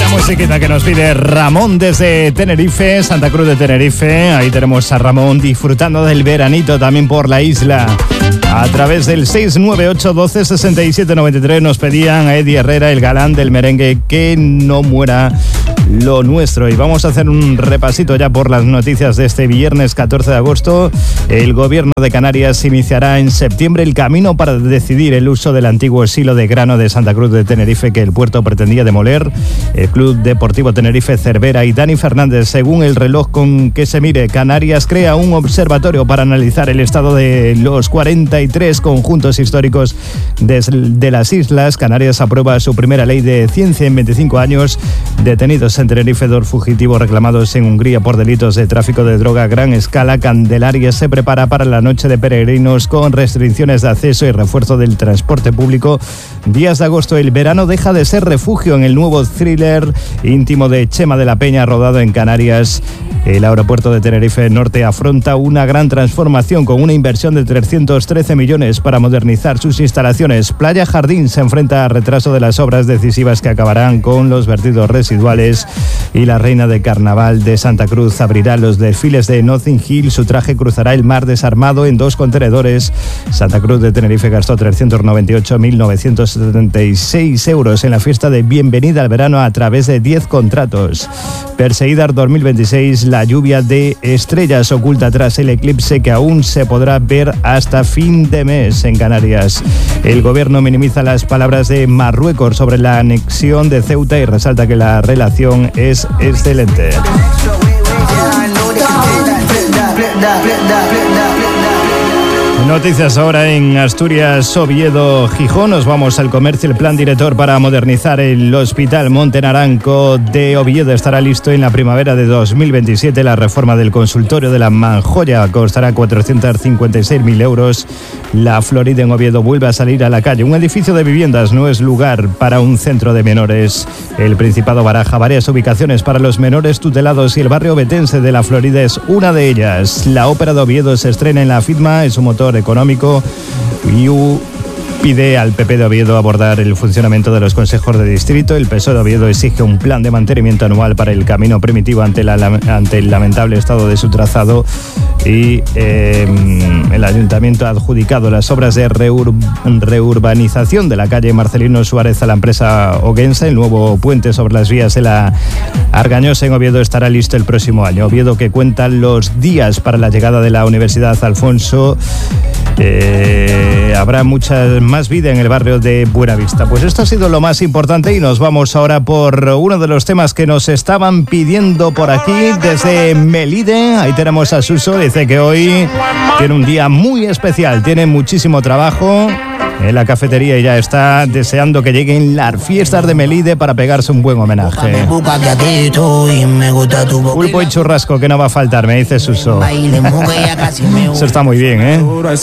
Musiquita que nos pide Ramón desde Tenerife, Santa Cruz de Tenerife. Ahí tenemos a Ramón disfrutando del veranito también por la isla. A través del 698 12 67 93 nos pedían a Eddie Herrera, el galán del merengue, que no muera lo nuestro. Y vamos a hacer un repasito ya por las noticias de este viernes 14 de agosto. El gobierno de Canarias iniciará en septiembre el camino para decidir el uso del antiguo silo de grano de Santa Cruz de Tenerife que el puerto pretendía demoler. El Club Deportivo Tenerife, Cervera y Dani Fernández, según el reloj con que se mire, Canarias crea un observatorio para analizar el estado de los 43 conjuntos históricos de las islas. Canarias aprueba su primera ley de ciencia en 25 años. Detenidos en Tenerife 2 fugitivos reclamados en Hungría por delitos de tráfico de droga a gran escala. Candelaria se prepara para la noche de peregrinos con restricciones de acceso y refuerzo del transporte público. Días de agosto, el verano deja de ser refugio en el nuevo thriller íntimo de Chema de la Peña, rodado en Canarias. El aeropuerto de Tenerife Norte afronta una gran transformación con una inversión de 313 millones para modernizar sus instalaciones. Playa Jardín se enfrenta a retraso de las obras decisivas que acabarán con los vertidos residuales. Y la reina de carnaval de Santa Cruz abrirá los desfiles de Notting Hill. Su traje cruzará el mar desarmado en 2 contenedores. Santa Cruz de Tenerife gastó 398.976 euros en la fiesta de bienvenida al verano a través de 10 contratos. Perseguidar 2026, la lluvia de estrellas oculta tras el eclipse que aún se podrá ver hasta fin de mes en Canarias. El gobierno minimiza las palabras de Marruecos sobre la anexión de Ceuta y resalta que la relación es excelente. Noticias ahora en Asturias, Oviedo, Gijón. Nos vamos al comercio. El plan director para modernizar el Hospital Monte Naranco de Oviedo estará listo en la primavera de 2027. La reforma del consultorio de la Manjoya costará 456.000 euros. La Florida en Oviedo vuelve a salir a la calle. Un edificio de viviendas no es lugar para un centro de menores. El Principado baraja varias ubicaciones para los menores tutelados y el barrio betense de la Florida es una de ellas. La Ópera de Oviedo se estrena en la FIDMA, es un motor económico. Pide al PP de Oviedo abordar el funcionamiento de los consejos de distrito. El PSOE de Oviedo exige un plan de mantenimiento anual para el camino primitivo ante el lamentable estado de su trazado. Y el ayuntamiento ha adjudicado las obras de reurbanización de la calle Marcelino Suárez a la empresa Oguensa. El nuevo puente sobre las vías de la Argañosa en Oviedo estará listo el próximo año. Oviedo, que cuenta los días para la llegada de la Universidad Alfonso. Habrá mucha más vida en el barrio de Buenavista. Pues esto ha sido lo más importante y nos vamos ahora por uno de los temas que nos estaban pidiendo por aquí desde Melide. Ahí tenemos a Suso, dice que hoy tiene un día muy especial, tiene muchísimo trabajo en la cafetería y ya está deseando que lleguen las fiestas de Melide para pegarse un buen homenaje. Pulpo y churrasco que no va a faltar, me dice Suso. Eso está muy bien, ¿eh?